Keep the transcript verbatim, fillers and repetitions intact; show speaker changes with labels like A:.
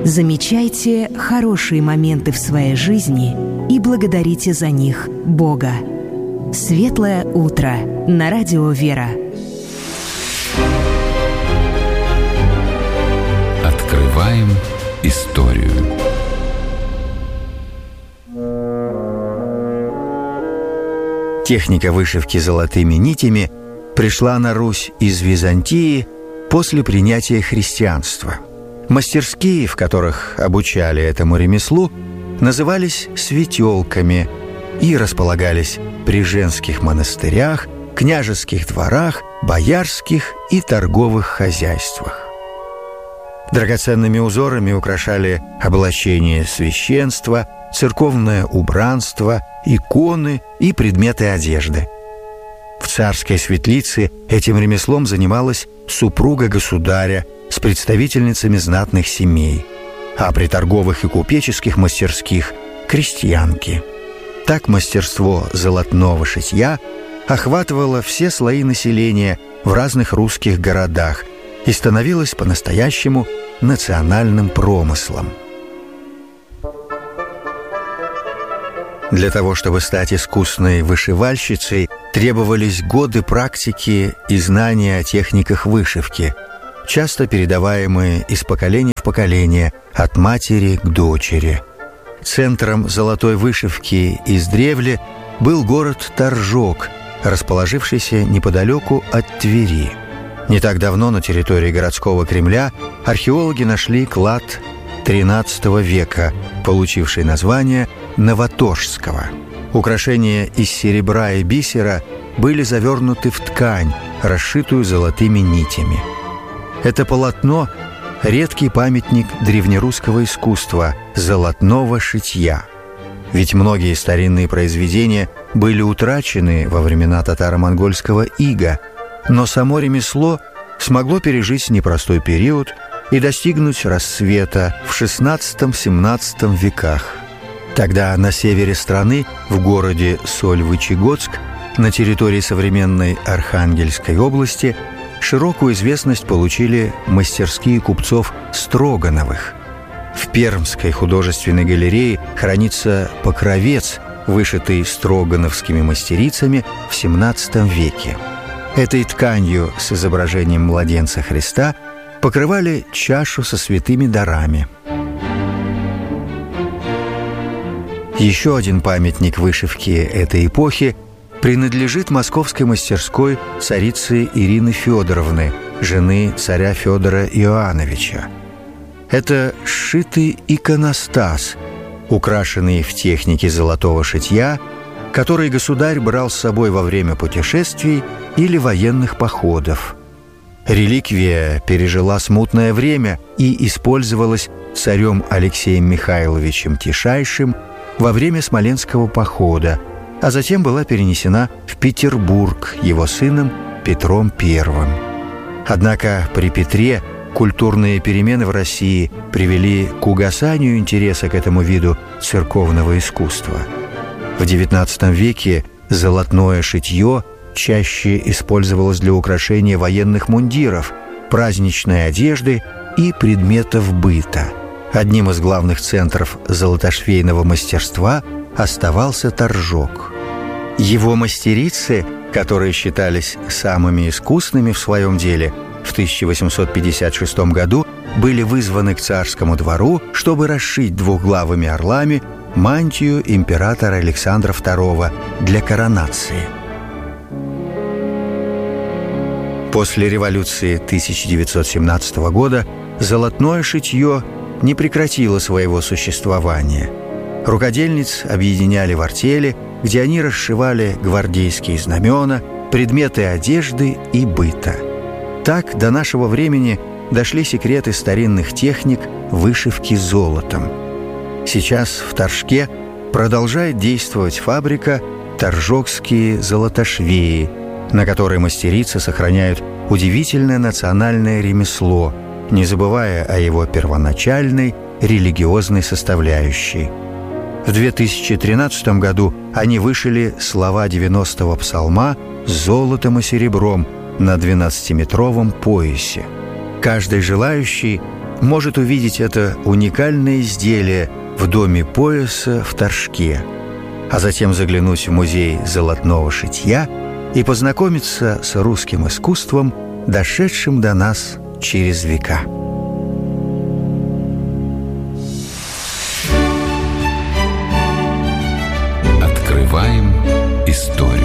A: Замечайте хорошие моменты в своей жизни и благодарите за них Бога. Светлое утро на радио «Вера».
B: Открываем историю.
C: Техника вышивки золотыми нитями пришла на Русь из Византии после принятия христианства. Мастерские, в которых обучали этому ремеслу, назывались светелками и располагались при женских монастырях, княжеских дворах, боярских и торговых хозяйствах. Драгоценными узорами украшали облачение священства, церковное убранство, иконы и предметы одежды. В царской светлице этим ремеслом занималась супруга государя с представительницами знатных семей, а при торговых и купеческих мастерских – крестьянки. Так мастерство золотного шитья охватывало все слои населения в разных русских городах и становилось по-настоящему национальным промыслом. Для того, чтобы стать искусной вышивальщицей, требовались годы практики и знания о техниках вышивки, часто передаваемые из поколения в поколение, от матери к дочери. Центром золотой вышивки издревле был город Торжок, расположившийся неподалеку от Твери. Не так давно на территории городского Кремля археологи нашли клад тринадцатого века, получивший название Новоторжского. Украшения из серебра и бисера были завернуты в ткань, расшитую золотыми нитями. Это полотно – редкий памятник древнерусского искусства – золотного шитья. Ведь многие старинные произведения были утрачены во времена татаро-монгольского ига, но само ремесло смогло пережить непростой период и достигнуть расцвета в шестнадцатом-семнадцатом веках. Тогда на севере страны, в городе Сольвычегодск, на территории современной Архангельской области, широкую известность получили мастерские купцов Строгановых. В Пермской художественной галерее хранится покровец, вышитый строгановскими мастерицами в семнадцатом веке. Этой тканью с изображением младенца Христа покрывали чашу со святыми дарами. Еще один памятник вышивки этой эпохи принадлежит московской мастерской царицы Ирины Федоровны, жены царя Федора Иоанновича. Это сшитый иконостас, украшенный в технике золотого шитья, который государь брал с собой во время путешествий или военных походов. Реликвия пережила смутное время и использовалась царем Алексеем Михайловичем Тишайшим во время Смоленского похода, а затем была перенесена в Петербург его сыном Петром Первым. Однако при Петре культурные перемены в России привели к угасанию интереса к этому виду церковного искусства. В девятнадцатом веке золотное шитье чаще использовалось для украшения военных мундиров, праздничной одежды и предметов быта. Одним из главных центров золотошвейного мастерства оставался Торжок. Его мастерицы, которые считались самыми искусными в своем деле, в тысяча восемьсот пятьдесят шестом году были вызваны к царскому двору, чтобы расшить двухглавыми орлами мантию императора Александра Второго для коронации. После революции тысяча девятьсот семнадцатого года золотное шитье не прекратило своего существования. Рукодельниц объединяли в артели, где они расшивали гвардейские знамена, предметы одежды и быта. Так до нашего времени дошли секреты старинных техник вышивки золотом. Сейчас в Торжке продолжает действовать фабрика «Торжокские золотошвеи», на которой мастерицы сохраняют удивительное национальное ремесло, не забывая о его первоначальной религиозной составляющей. В две тысячи тринадцатом году они вышили слова девяностого псалма с золотом и серебром на двенадцатиметровом поясе. Каждый желающий может увидеть это уникальное изделие в доме пояса в Торжке, а затем заглянуть в музей золотного шитья и познакомиться с русским искусством, дошедшим до нас через века.
B: Открываем историю.